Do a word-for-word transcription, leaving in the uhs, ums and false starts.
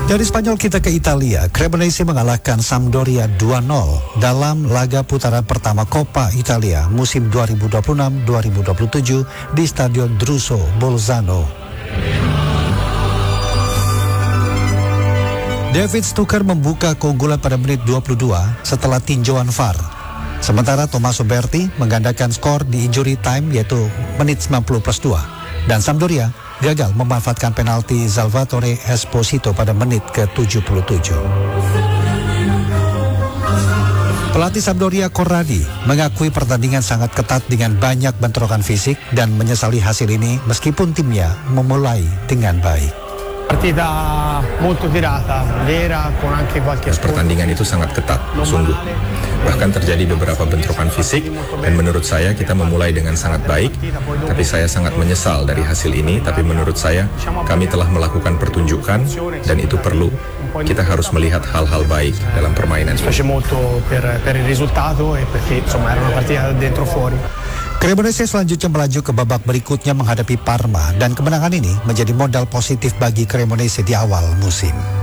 Dari Spanyol kita ke Italia. Cremonese mengalahkan Sampdoria dua nol dalam laga putaran pertama Coppa Italia musim dua ribu dua puluh enam dua ribu dua puluh tujuh di Stadion Druso Bolzano. David Stucker membuka keunggulan pada menit dua puluh dua setelah tinjauan V A R. Sementara Tommaso Berti menggandakan skor di injury time yaitu menit sembilan puluh plus dua. Dan Sampdoria gagal memanfaatkan penalti Salvatore Esposito pada menit ke tujuh puluh tujuh. Pelatih Sampdoria Corradi mengakui pertandingan sangat ketat dengan banyak bentrokan fisik dan menyesali hasil ini meskipun timnya memulai dengan baik. Partita molto tirata, vera, con anche qualche Pertandingan itu sangat ketat, sungguh. Bahkan terjadi beberapa bentrokan fisik dan menurut saya kita memulai dengan sangat baik, tapi saya sangat menyesal dari hasil ini, tapi menurut saya kami telah melakukan pertunjukan dan itu perlu. Kita harus melihat hal-hal baik dalam permainan. Fece molto per, per il risultato e perché insomma era una partita dentro fuori. Cremonese selanjutnya melaju ke babak berikutnya menghadapi Parma dan kemenangan ini menjadi modal positif bagi Cremonese di awal musim.